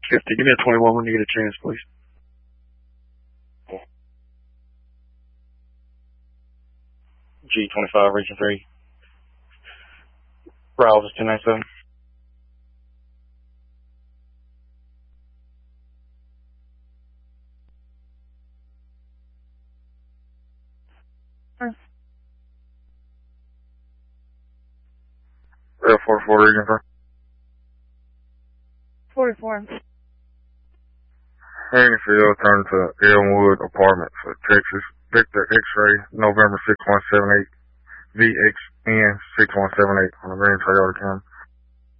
50. Give me a 21 when you get a chance, please. G25, Region 3. Rouse is 297. Rail 44, Region 3. 44. Haneyfield, turn to Elmwood Apartments, Texas. Victor X-ray, November 6178, VXN 6178 on the Green Toyota Camry.